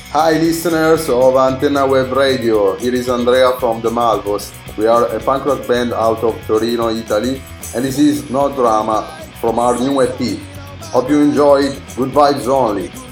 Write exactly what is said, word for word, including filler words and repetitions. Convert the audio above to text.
Hi, listeners of Antenna Web Radio. Here is Andrea from the Malvos. We are a punk rock band out of Torino, Italy, and this is No Drama from our new E P. Hope you enjoy it. Good vibes only.